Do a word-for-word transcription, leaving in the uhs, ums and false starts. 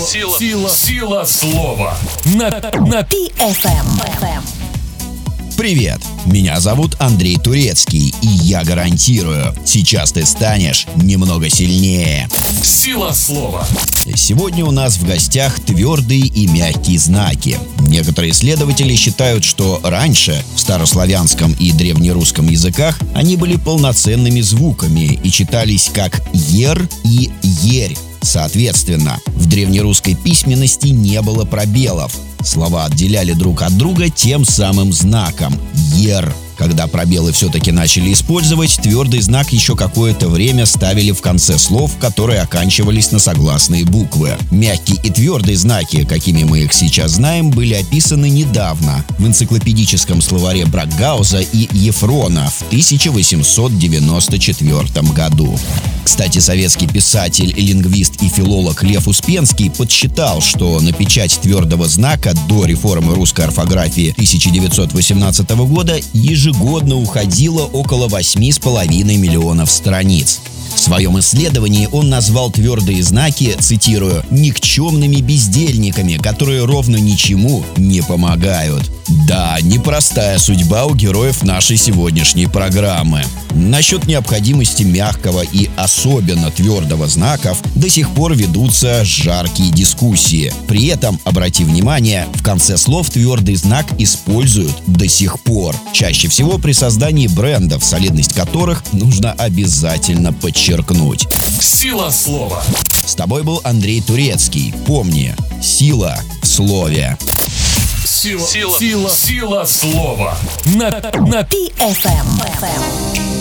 Сила, сила, сила, сила слова на, на пи эф эм. Привет, меня зовут Андрей Турецкий, и я гарантирую, сейчас ты станешь немного сильнее. Сила слова. Сегодня у нас в гостях твердые и мягкие знаки. Некоторые исследователи считают, что раньше в старославянском и древнерусском языках они были полноценными звуками и читались как «ер» и «ерь». Соответственно, в древнерусской письменности не было пробелов. Слова отделяли друг от друга тем самым знаком «ер». Когда пробелы все-таки начали использовать, твердый знак еще какое-то время ставили в конце слов, которые оканчивались на согласные буквы. Мягкие и твердые знаки, какими мы их сейчас знаем, были описаны недавно в энциклопедическом словаре Брагауза и Ефрона в тысяча восемьсот девяносто четвёртом году. Кстати, советский писатель, лингвист и филолог Лев Успенский подсчитал, что на печать твердого знака до реформы русской орфографии тысяча девятьсот восемнадцатого года ежегодно уходило около восьми с половиной миллионов страниц. В своем исследовании он назвал твердые знаки, цитирую, «никчемными бездельниками, которые ровно ничему не помогают». Да, непростая судьба у героев нашей сегодняшней программы. Насчет необходимости мягкого и особенно твердого знаков до сих пор ведутся жаркие дискуссии. При этом, обрати внимание, в конце слов твердый знак используют до сих пор. Чаще всего при создании брендов, солидность которых нужно обязательно подчеркнуть. Сила слова. С тобой был Андрей Турецкий. Помни, сила в слове. Сила, сила, сила, сила слова на, на пи эф эм.